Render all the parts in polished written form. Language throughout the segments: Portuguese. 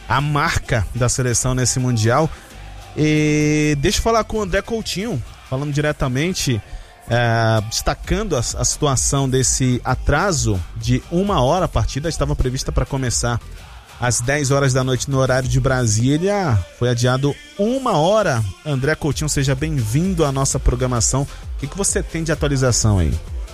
a marca da seleção nesse Mundial. E deixa eu falar com o André Coutinho, falando diretamente, destacando a situação desse atraso de 1 hora. A partida estava prevista para começar às 10 horas da noite no horário de Brasília, foi adiado 1 hora. André Coutinho, seja bem-vindo à nossa programação. O que você tem de atualização aí?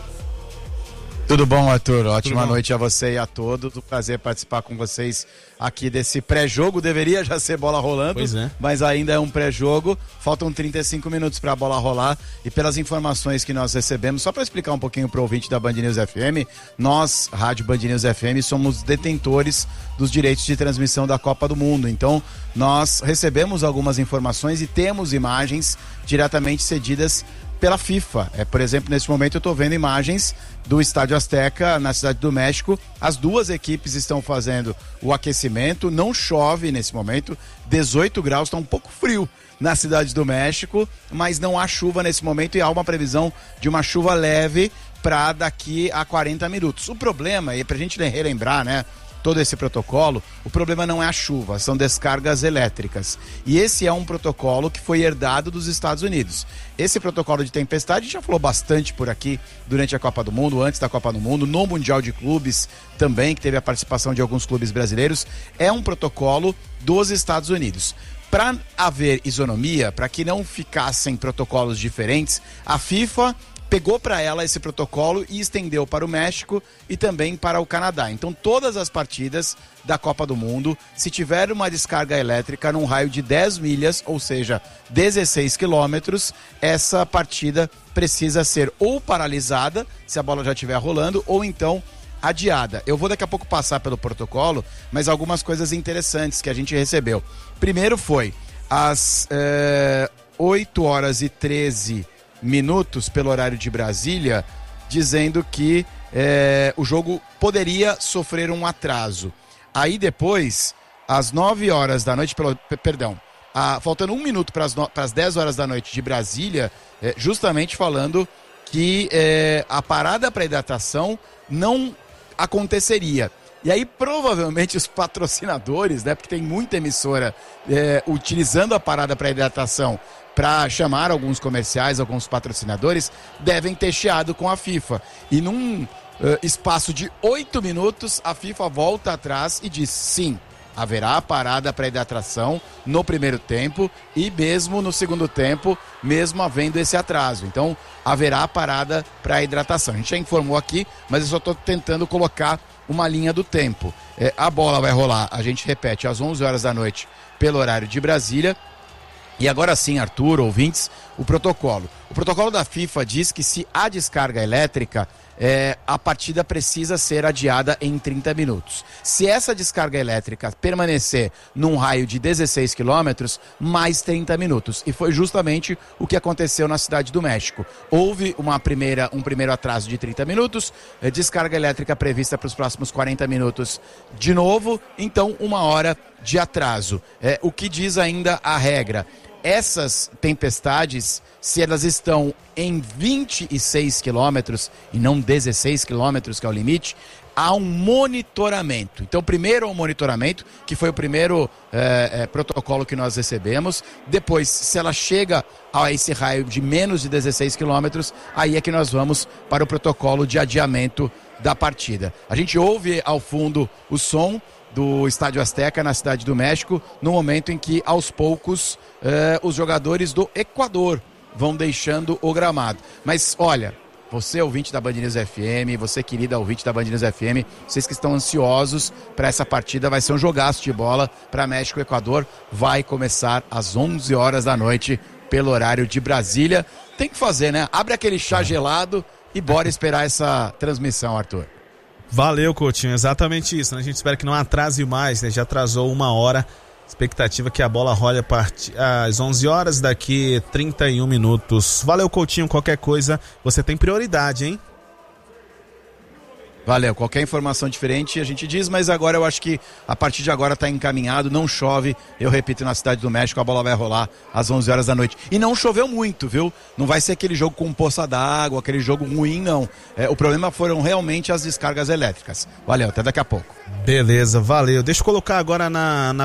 Tudo bom, Arthur? Ótima noite a você e a todos. Um prazer participar com vocês aqui desse pré-jogo. Deveria já ser bola rolando, mas ainda é um pré-jogo. Faltam 35 minutos para a bola rolar. E pelas informações que nós recebemos, só para explicar um pouquinho para o ouvinte da Band News FM, nós, Rádio Band News FM, somos detentores dos direitos de transmissão da Copa do Mundo. Então, nós recebemos algumas informações e temos imagens diretamente cedidas pela FIFA. Por exemplo, nesse momento eu estou vendo imagens do Estádio Azteca na Cidade do México. As duas equipes estão fazendo o aquecimento, não chove nesse momento, 18 graus, está um pouco frio na Cidade do México, mas não há chuva nesse momento e há uma previsão de uma chuva leve para daqui a 40 minutos. O problema, e para a gente relembrar, né, todo esse protocolo, o problema não é a chuva, são descargas elétricas. E esse é um protocolo que foi herdado dos Estados Unidos. Esse protocolo de tempestade, a gente já falou bastante por aqui durante a Copa do Mundo, antes da Copa do Mundo, no Mundial de Clubes também, que teve a participação de alguns clubes brasileiros, é um protocolo dos Estados Unidos. Para haver isonomia, para que não ficassem protocolos diferentes, a FIFA pegou para ela esse protocolo e estendeu para o México e também para o Canadá. Então todas as partidas da Copa do Mundo, se tiver uma descarga elétrica num raio de 10 milhas, ou seja, 16 quilômetros, essa partida precisa ser ou paralisada, se a bola já estiver rolando, ou então adiada. Eu vou daqui a pouco passar pelo protocolo, mas algumas coisas interessantes que a gente recebeu. Primeiro foi às 8 horas e 13 minutos pelo horário de Brasília, dizendo que o jogo poderia sofrer um atraso. Aí depois, às 9 horas da noite, faltando 1 minuto para as 10 horas da noite de Brasília, justamente falando que a parada para hidratação não aconteceria. E aí, provavelmente, os patrocinadores, né, porque tem muita emissora utilizando a parada para hidratação para chamar alguns comerciais, alguns patrocinadores, devem ter chiado com a FIFA. E num espaço de 8 minutos, a FIFA volta atrás e diz: sim, haverá parada para hidratação no primeiro tempo e mesmo no segundo tempo, mesmo havendo esse atraso. Então, haverá parada para hidratação. A gente já informou aqui, mas eu só estou tentando colocar uma linha do tempo. A bola vai rolar, a gente repete, às 11 horas da noite pelo horário de Brasília. E agora sim, Arthur, ouvintes, o protocolo. O protocolo da FIFA diz que se há descarga elétrica, a partida precisa ser adiada em 30 minutos. Se essa descarga elétrica permanecer num raio de 16 quilômetros, mais 30 minutos. E foi justamente o que aconteceu na Cidade do México. Houve um primeiro atraso de 30 minutos, descarga elétrica prevista para os próximos 40 minutos de novo, então 1 hora de atraso. O que diz ainda a regra? Essas tempestades, se elas estão em 26 quilômetros e não 16 quilômetros, que é o limite, há um monitoramento. Então, primeiro o monitoramento, que foi o primeiro protocolo que nós recebemos. Depois, se ela chega a esse raio de menos de 16 quilômetros, aí é que nós vamos para o protocolo de adiamento da partida. A gente ouve ao fundo o som do Estádio Azteca na Cidade do México, no momento em que, aos poucos, os jogadores do Equador vão deixando o gramado. Mas, olha, você ouvinte da Band News FM, você querida ouvinte da Band News FM, vocês que estão ansiosos para essa partida, vai ser um jogaço de bola para México e Equador, vai começar às 11 horas da noite pelo horário de Brasília. Tem que fazer, né? Abre aquele chá gelado e bora esperar essa transmissão, Arthur. Valeu, Coutinho, exatamente isso, né? A gente espera que não atrase mais, né? Já atrasou 1 hora, expectativa que a bola role às 11 horas, daqui 31 minutos. Valeu, Coutinho, qualquer coisa, você tem prioridade, hein? Valeu, qualquer informação diferente a gente diz, mas agora eu acho que a partir de agora está encaminhado, não chove, eu repito, na Cidade do México a bola vai rolar às 11 horas da noite. E não choveu muito, viu? Não vai ser aquele jogo com poça d'água, aquele jogo ruim, não. O problema foram realmente as descargas elétricas. Valeu, até daqui a pouco. Beleza, valeu. Deixa eu colocar agora na